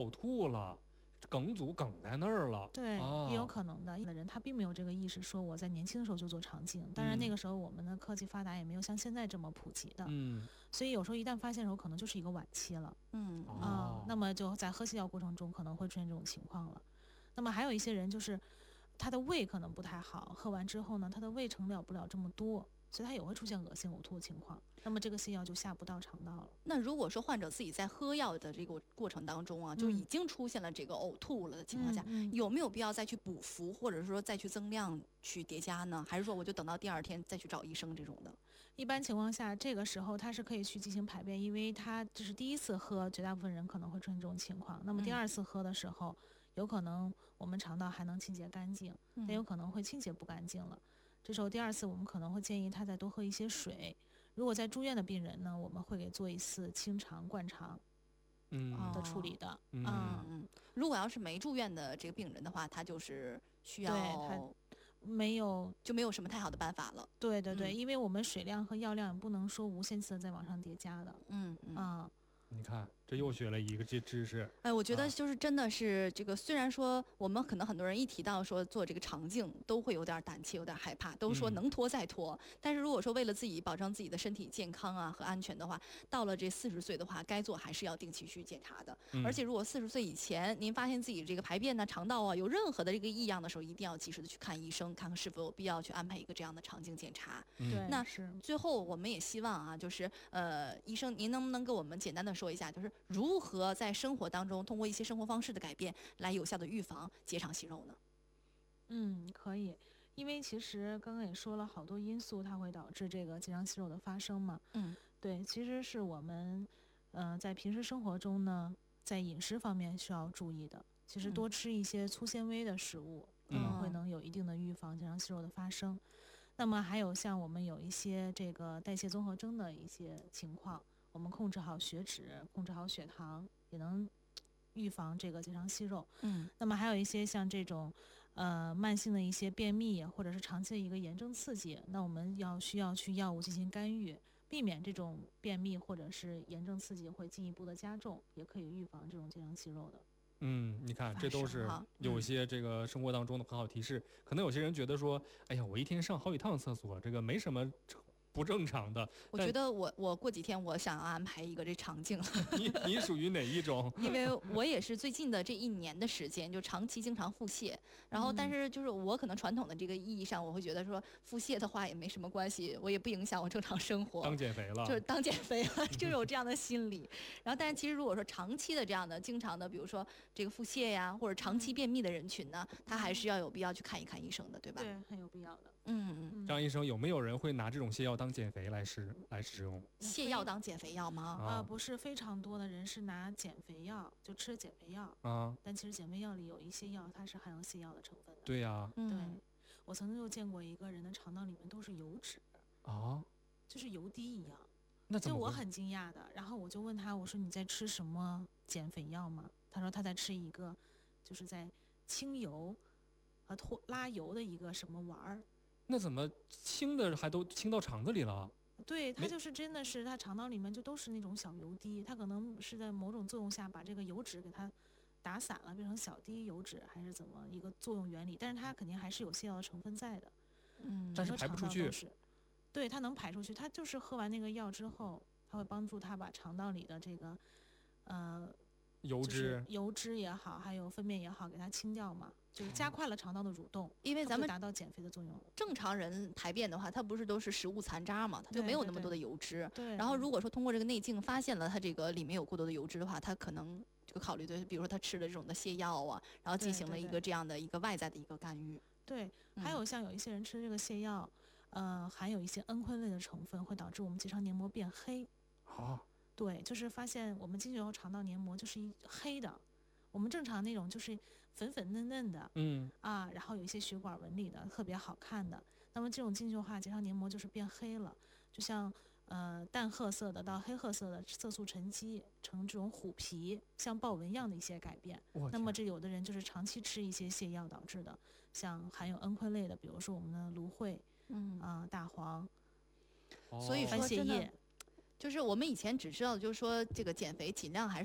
呕吐了，梗阻梗在那儿了。 对，也有可能的。人他并没有这个意识，说我在年轻的时候就做肠镜。当然那个时候我们的科技发达也没有像现在这么普及的。所以有时候一旦发现的时候，可能就是一个晚期了。那么就在喝泻药过程中可能会出现这种情况了。那么还有一些人就是他的胃可能不太好，喝完之后呢，他的胃承不了这么多。所以它也会出现恶心呕吐的情况，那么这个泻药就下不到肠道了。 那如果说患者自己在喝药的这个过程当中啊，就已经出现了这个呕吐了的情况下，有没有必要再去补服，或者说再去增量去叠加呢？还是说我就等到第二天再去找医生这种的？ 一般情况下，这个时候他是可以去进行排便，因为他这是第一次喝，绝大部分人可能会出现这种情况。那么第二次喝的时候，有可能我们肠道还能清洁干净，但有可能会清洁不干净了。这时候第二次我们可能会建议他再多喝一些水。如果在住院的病人呢，我们会给做一次清肠灌肠的处理的。 如果要是没住院的这个病人的话，他就是需要他没有什么太好的办法了。 对，因为我们水量和药量也不能说无限次的在往上叠加的。 你看，这又学了一个知识。 我觉得就是真的是这个，虽然说我们可能很多人一提到说做这个肠镜都会有点胆怯，有点害怕，都说能拖再拖。但是如果说为了自己保证自己的身体健康啊和安全的话，到了这40岁的话，该做还是要定期去检查的。而且如果40岁以前您发现自己这个排便呢、肠道啊有任何的这个异样的时候，一定要及时的去看医生，看看是否有必要去安排一个这样的肠镜检查。那最后我们也希望啊，就是医生您能不能给我们简单的说一下，就是如何在生活当中通过一些生活方式的改变来有效的预防结肠息肉呢？ 可以，因为其实刚刚也说了好多因素，它会导致这个结肠息肉的发生嘛。对，其实是我们在平时生活中呢，在饮食方面需要注意的。其实多吃一些粗纤维的食物，可能会能有一定的预防结肠息肉的发生。那么还有像我们有一些这个代谢综合征的一些情况。我们控制好血脂，控制好血糖，也能预防这个结肠息肉。那么还有一些像这种慢性的一些便秘，或者是长期的一个炎症刺激，那我们需要去药物进行干预，避免这种便秘或者是炎症刺激会进一步的加重，也可以预防这种结肠息肉的。 你看，这都是有些这个生活当中的很好提示。可能有些人觉得说，哎呀，我一天上好几趟厕所，这个没什么不正常的。 我觉得我过几天我想要安排一个这肠镜。 你属于哪一种？ 因为我也是最近的这1年的时间就长期经常腹泻，然后但是就是我可能传统的这个意义上，我会觉得说腹泻的话也没什么关系，我也不影响我正常生活， 当减肥了， 就是当减肥了，就有这样的心理。然后但是其实如果说长期的这样的经常的，比如说这个腹泻呀，或者长期便秘的人群呢，他还是要有必要去看一看医生的，对吧？ 对，很有必要的。 张医生，有没有人会拿这种泻药当减肥来使用？ 泻药当减肥药吗？ 不是，非常多的人是拿减肥药就吃减肥药但其实减肥药里有一些药它是含有泻药的成分的。 对呀， 对，我曾经就见过一个人的肠道里面都是油脂就是油滴一样。 那怎么就我很惊讶的，然后我就问他，我说你在吃什么减肥药吗？他说他在吃一个就是在清油和拉油的一个什么丸儿。 那怎么清的还都清到肠子里了？ 对，它就是真的是它肠道里面就都是那种小油滴，它可能是在某种作用下把这个油脂给它打散了，变成小滴油脂，还是怎么一个作用原理？但是它肯定还是有泻药的成分在的。 但是排不出去。 对，它能排出去，它就是喝完那个药之后，它会帮助它把肠道里的这个油脂也好，还有粪便也好，给它清掉嘛。就是加快了肠道的蠕动， 因为咱们达到减肥的作用了。 正常人排便的话，它不是都是食物残渣嘛，它就没有那么多的油脂。 对。 然后如果说通过这个内镜发现了它这个里面有过多的油脂的话，它可能这个考虑的，比如说他吃了这种的泻药啊，然后进行了一个这样的一个外在的一个干预。 对，还有像有一些人吃这个泻药，含有一些蒽醌类的成分，会导致我们结肠黏膜变黑。对，就是发现我们进去后肠道黏膜就是黑的。我们正常那种就是粉粉嫩嫩的，然后有一些血管纹理的，特别好看的。那么这种进去的话，结肠黏膜就是变黑了，就像淡褐色的到黑褐色的色素沉积成这种虎皮，像豹纹样的一些改变。那么这有的人就是长期吃一些泻药导致的，像含有蒽醌类的，比如说我们的芦荟，大黄， 所以说番泻叶。 就是我们以前只知道，就是说这个减肥尽量还是